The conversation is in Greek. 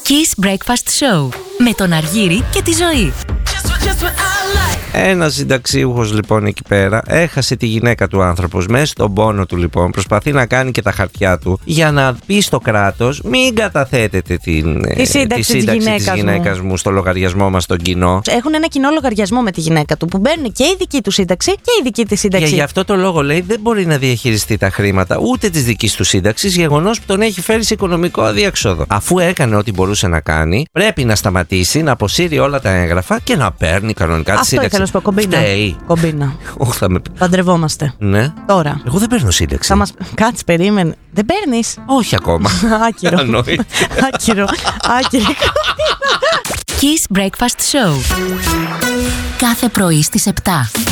Kiss Breakfast Show με τον Αργύρη και τη Ζωή. Ένας συνταξίουχος λοιπόν εκεί πέρα έχασε τη γυναίκα του άνθρωπος. Μέσα στον πόνο του λοιπόν προσπαθεί να κάνει και τα χαρτιά του για να πει στο κράτος: μην καταθέτετε τη σύνταξη της γυναίκας μου στο λογαριασμό μας στον κοινό. Έχουν ένα κοινό λογαριασμό με τη γυναίκα του που παίρνουν και η δική του σύνταξη και η δική της σύνταξη. Και γι' αυτό το λόγο λέει δεν μπορεί να διαχειριστεί τα χρήματα ούτε της δικής του σύνταξης, γεγονός που τον έχει φέρει σε οικονομικό αδιέξοδο. Αφού έκανε ό,τι μπορούσε να κάνει, πρέπει να σταματήσει, να αποσύρει όλα τα έγγραφα και να παίρνει κανονικά τη σύνταξη. Κομπίνα. Παντρευόμαστε. Ναι. Τώρα. Εγώ δεν παίρνω σύνταξη. Κάτσε, περίμενε. Δεν παίρνεις? Όχι ακόμα. Άκυρο. Άκυρο. Kiss Breakfast Show. Κάθε πρωί στις 7.